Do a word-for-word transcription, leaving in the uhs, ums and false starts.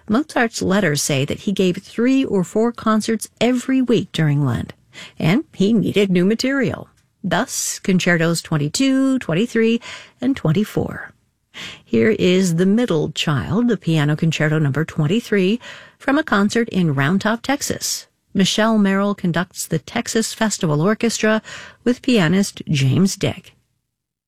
Mozart's letters say that he gave three or four concerts every week during Lent, and he needed new material. Thus, Concertos twenty-two, twenty-three, and twenty-four. Here is The Middle Child, the Piano Concerto number twenty-three, from a concert in Round Top, Texas. Michelle Merrill conducts the Texas Festival Orchestra with pianist James Dick.